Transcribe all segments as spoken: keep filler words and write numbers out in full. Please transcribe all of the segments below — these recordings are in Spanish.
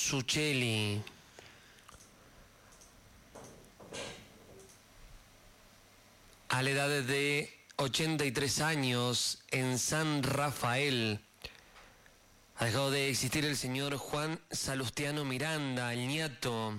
Sucheli. A la edad de ochenta y tres años, en San Rafael, ha dejado de existir el señor Juan Salustiano Miranda, el ñato.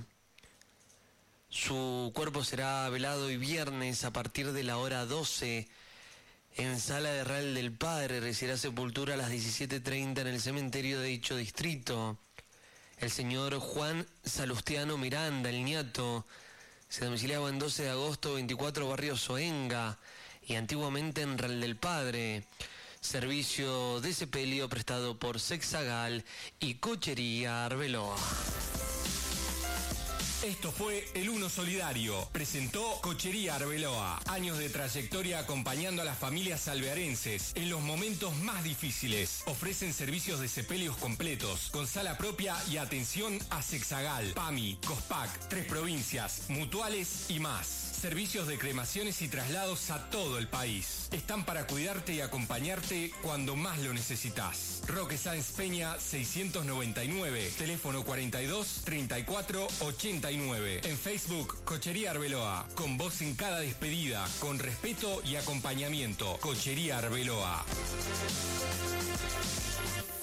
Su cuerpo será velado hoy viernes a partir de la hora doce en Sala de Real del Padre. Recibirá sepultura a las diecisiete treinta en el cementerio de dicho distrito. El señor Juan Salustiano Miranda, el ñato, se domiciliaba en doce de agosto, veinticuatro, barrio Soenga, y antiguamente en Real del Padre. Servicio de sepelio prestado por Sexagal y Cochería Arbeloa. Esto fue El Uno Solidario. Presentó Cochería Arbeloa. Años de trayectoria acompañando a las familias alvearenses en los momentos más difíciles. Ofrecen servicios de sepelios completos, con sala propia y atención a Sexagal, PAMI, COSPAC, Tres Provincias, Mutuales y más. Servicios de cremaciones y traslados a todo el país. Están para cuidarte y acompañarte cuando más lo necesitas. Roque Sáenz Peña seiscientos noventa y nueve, teléfono cuarenta y dos, treinta y cuatro, ochenta y nueve. En Facebook, Cochería Arbeloa, con voz en cada despedida, con respeto y acompañamiento. Cochería Arbeloa.